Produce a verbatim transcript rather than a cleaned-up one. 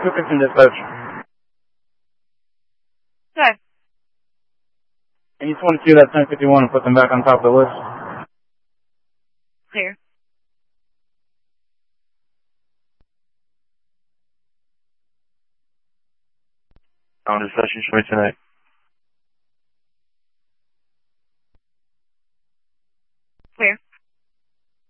two fifteen dispatch. Okay. And you just want to see that ten fifty-one and put them back on top of the list. Clear. On the session, show me tonight.